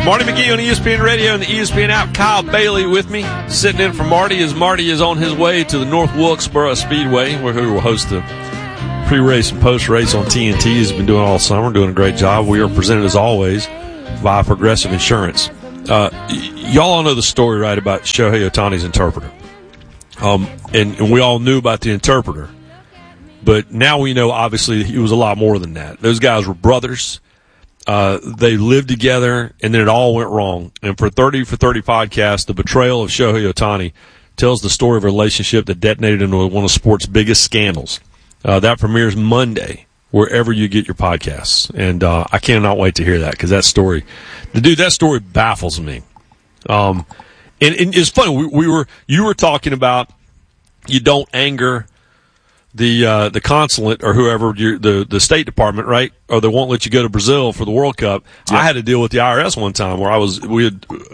Marty McGee on ESPN Radio and the ESPN app. Kyle Bailey with me, sitting in for Marty as Marty is on his way to the North Wilkesboro Speedway, where he will host the pre-race and post-race on TNT. He's been doing all summer, doing a great job. We are presented, as always, by Progressive Insurance. Y'all all know the story, right, about Shohei Ohtani's interpreter. And we all knew about the interpreter. But now we know, obviously, he was a lot more than that. Those guys were brothers. They lived together, and then it all went wrong. And for 30 for 30 podcast, the betrayal of Shohei Ohtani tells the story of a relationship that detonated into one of sports' biggest scandals. That premieres Monday, wherever you get your podcasts. And I cannot wait to hear that, because that story baffles me. And it's funny. You were talking about you don't anger the consulate or whoever, the State Department, right? Or they won't let you go to Brazil for the World Cup. Yeah. I had to deal with the IRS one time where we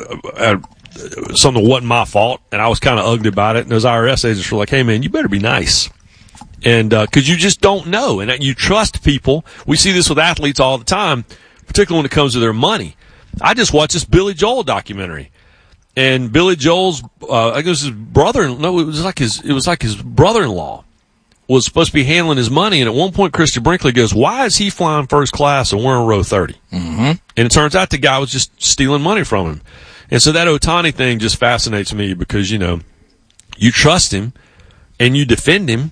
had something that wasn't my fault, and I was kind of ugly about it. And those IRS agents were like, "Hey, man, you better be nice." And because you just don't know, and you trust people. We see this with athletes all the time, particularly when it comes to their money. I just watched this Billy Joel documentary, and Billy Joel's I guess his brother. No, it was like his brother-in-law was supposed to be handling his money, and at one point, Christy Brinkley goes, "Why is he flying first class and we're in row 30?" Mm-hmm. And it turns out the guy was just stealing money from him. And so that Ohtani thing just fascinates me because, you you trust him and you defend him,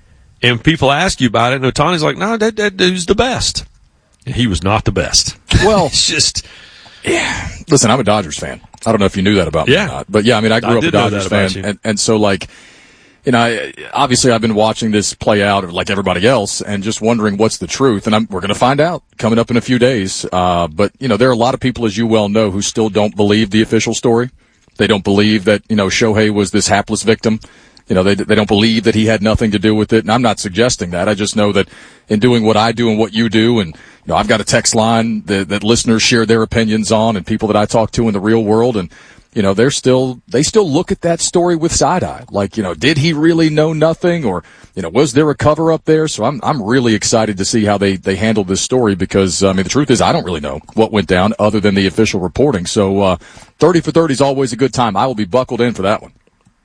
and people ask you about it, and Ohtani's like, "No, that dude's the best." And he was not the best. Well, it's just, yeah. Listen, I'm a Dodgers fan. I don't know if you knew that about me or not. But yeah, I mean, I grew up a Dodgers fan, and so like, obviously I've been watching this play out like everybody else and just wondering what's the truth. And we're going to find out coming up in a few days. But, there are a lot of people, as you well know, who still don't believe the official story. They don't believe that, Shohei was this hapless victim. They don't believe that he had nothing to do with it. And I'm not suggesting that. I just know that in doing what I do and what you do, and, I've got a text line that listeners share their opinions on, and people that I talk to in the real world, and they still look at that story with side eye. Like, did he really know nothing, or, was there a cover up there? So I'm really excited to see how they handle this story, because, the truth is I don't really know what went down other than the official reporting. So, 30 for 30 is always a good time. I will be buckled in for that one.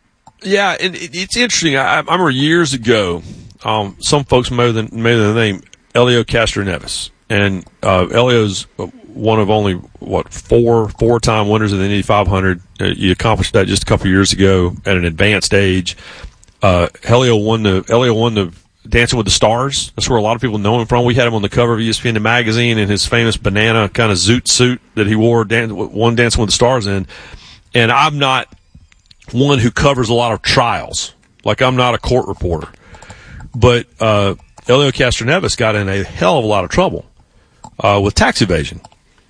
Yeah. And it's interesting. I remember years ago, some folks may have the name Elio Castroneves, and, Elio's one of only four-time winners of the Indy 500. You accomplished that just a couple of years ago at an advanced age. Elio won the Dancing with the Stars. That's where a lot of people know him from. We had him on the cover of ESPN magazine in his famous banana kind of zoot suit that he wore one Dancing with the Stars in. And I'm not one who covers a lot of trials. Like, I'm not a court reporter. But Elio Castroneves got in a hell of a lot of trouble with tax evasion.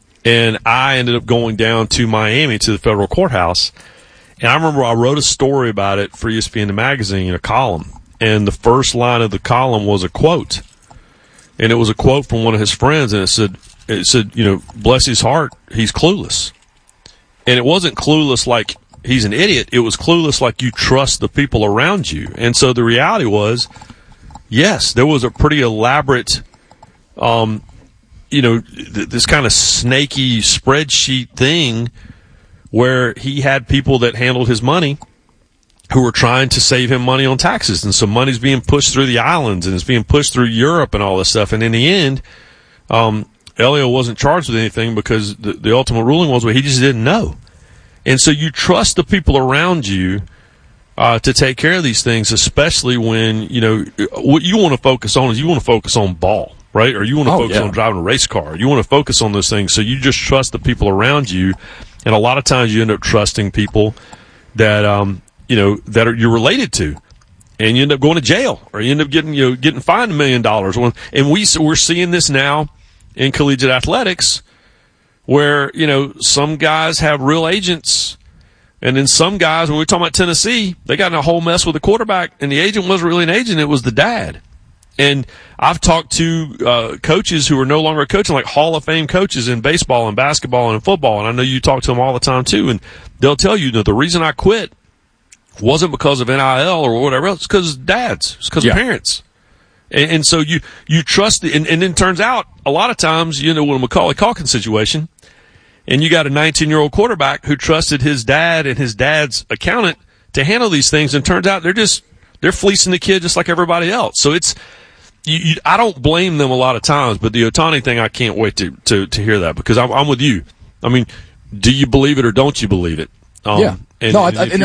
And I ended up going down to Miami to the federal courthouse. And I remember I wrote a story about it for ESPN magazine, a column. And the first line of the column was a quote. And it was a quote from one of his friends. And it said, bless his heart, he's clueless. And it wasn't clueless like he's an idiot. It was clueless like you trust the people around you. And so the reality was, yes, there was a pretty elaborate, this kind of snaky spreadsheet thing where he had people that handled his money who were trying to save him money on taxes. And so money's being pushed through the islands, and it's being pushed through Europe and all this stuff. And in the end, Elio wasn't charged with anything because the ultimate ruling was, well, he just didn't know. And so you trust the people around you to take care of these things, especially when, what you want to focus on is you want to focus on ball. Right? Or you want to focus on driving a race car. You want to focus on those things. So you just trust the people around you. And a lot of times you end up trusting people that, that you're related to. And you end up going to jail, or you end up getting fined $1 million. And we're seeing this now in collegiate athletics where, some guys have real agents. And then some guys, when we're talking about Tennessee, they got in a whole mess with the quarterback, and the agent wasn't really an agent. It was the dad. And I've talked to coaches who are no longer coaching, like Hall of Fame coaches in baseball and basketball and in football, and I know you talk to them all the time too, and they'll tell you that the reason I quit wasn't because of NIL or whatever else. It's because of dads. It's because of parents. And so you trust and then it turns out a lot of times, with a Macaulay Culkin situation, And you got a 19-year-old quarterback who trusted his dad and his dad's accountant to handle these things, and turns out they're fleecing the kid just like everybody else. So I don't blame them a lot of times, but the Ohtani thing, I can't wait to hear that, because I'm with you. I mean, do you believe it or don't you believe it? Yeah. And